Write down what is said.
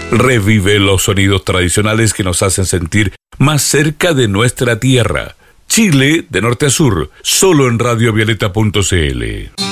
Revive los sonidos tradicionales que nos hacen sentir más cerca de nuestra tierra. Chile, de norte a sur, solo en radiovioleta.cl.